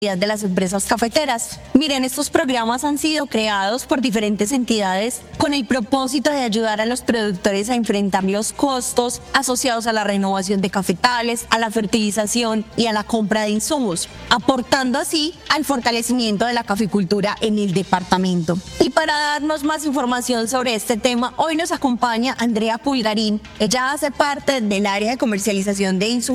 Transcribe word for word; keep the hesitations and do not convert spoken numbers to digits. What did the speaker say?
de las empresas cafeteras. Miren, estos programas han sido creados por diferentes entidades con el propósito de ayudar a los productores a enfrentar los costos asociados a la renovación de cafetales, a la fertilización y a la compra de insumos, aportando así al fortalecimiento de la caficultura en el departamento. Y para darnos más información sobre este tema, hoy nos acompaña Andrea Pulgarín. Ella hace parte del área de comercialización de insumos